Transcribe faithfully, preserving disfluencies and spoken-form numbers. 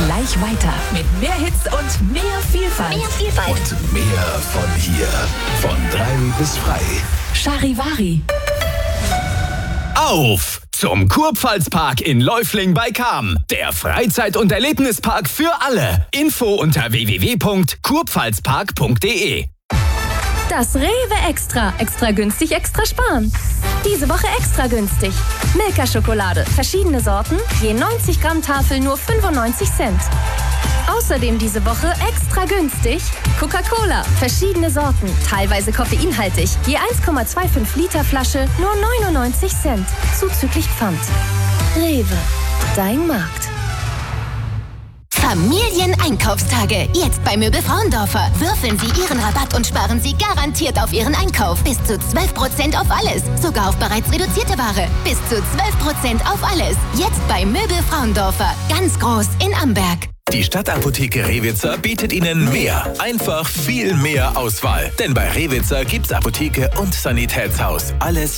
gleich weiter mit mehr Hits und mehr Vielfalt. Mehr Vielfalt. Und mehr von hier. Von drei bis frei. Charivari. Auf zum Kurpfalzpark in Läufling bei Cham. Der Freizeit- und Erlebnispark für alle. Info unter w w w punkt kurpfalzpark punkt d e. Das Rewe Extra. Extra günstig, extra sparen. Diese Woche extra günstig. Milka-Schokolade. Verschiedene Sorten. Je neunzig Gramm Tafel nur fünfundneunzig Cent. Außerdem diese Woche extra günstig Coca-Cola. Verschiedene Sorten. Teilweise koffeinhaltig. Je eins Komma fünfundzwanzig Liter Flasche nur neunundneunzig Cent. Zuzüglich Pfand. Rewe. Dein Markt. Familieneinkaufstage. Jetzt bei Möbel Frauendorfer. Würfeln Sie Ihren Rabatt und sparen Sie garantiert auf Ihren Einkauf. Bis zu zwölf Prozent auf alles. Sogar auf bereits reduzierte Ware. Bis zu zwölf Prozent auf alles. Jetzt bei Möbel Frauendorfer. Ganz groß in Amberg. Die Stadtapotheke Rewitzer bietet Ihnen mehr. Einfach viel mehr Auswahl. Denn bei Rewitzer gibt's Apotheke und Sanitätshaus. Alles